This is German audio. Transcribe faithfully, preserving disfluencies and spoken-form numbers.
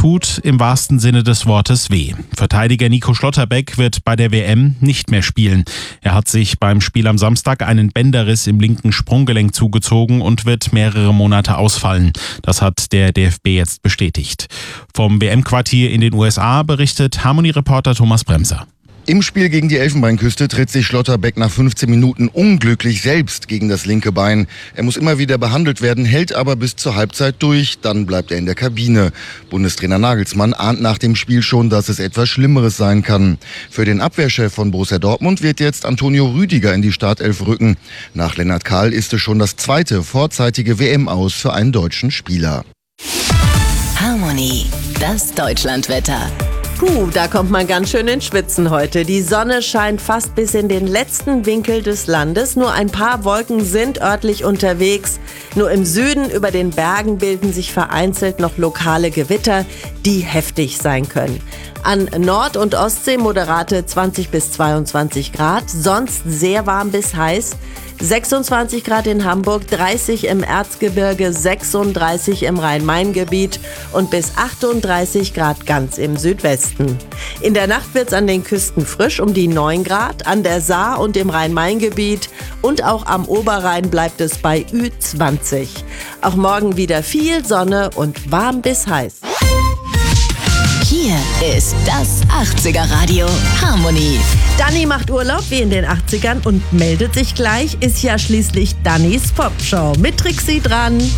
tut im wahrsten Sinne des Wortes weh. Verteidiger Nico Schlotterbeck wird bei der W M nicht mehr spielen. Er hat sich beim Spiel am Samstag einen Bänderriss im linken Sprunggelenk zugezogen und wird mehrere Monate ausfallen. Das hat der D F B jetzt bestätigt. Vom W M-Quartier in den U S A berichtet Harmony-Reporter Thomas Bremser. Im Spiel gegen die Elfenbeinküste tritt sich Schlotterbeck nach fünfzehn Minuten unglücklich selbst gegen das linke Bein. Er muss immer wieder behandelt werden, hält aber bis zur Halbzeit durch. Dann bleibt er in der Kabine. Bundestrainer Nagelsmann ahnt nach dem Spiel schon, dass es etwas Schlimmeres sein kann. Für den Abwehrchef von Borussia Dortmund wird jetzt Antonio Rüdiger in die Startelf rücken. Nach Lennart Kahl ist es schon das zweite vorzeitige W M-Aus für einen deutschen Spieler. Harmony, das Deutschlandwetter. Puh, da kommt man ganz schön ins Schwitzen heute. Die Sonne scheint fast bis in den letzten Winkel des Landes. Nur ein paar Wolken sind örtlich unterwegs. Nur im Süden über den Bergen bilden sich vereinzelt noch lokale Gewitter, die heftig sein können. An Nord- und Ostsee moderate zwanzig bis zweiundzwanzig Grad, sonst sehr warm bis heiß. sechsundzwanzig Grad in Hamburg, dreißig im Erzgebirge, sechsunddreißig im Rhein-Main-Gebiet und bis achtunddreißig Grad ganz im Südwesten. In der Nacht wird's an den Küsten frisch um die neun Grad, an der Saar und im Rhein-Main-Gebiet und auch am Oberrhein bleibt es bei Ü zwanzig. Auch morgen wieder viel Sonne und warm bis heiß. Hier ist das achtziger-Radio Harmony. Dani macht Urlaub wie in den achtzigern und meldet sich gleich. Ist ja schließlich Dannys Popshow. Mit Trixie dran.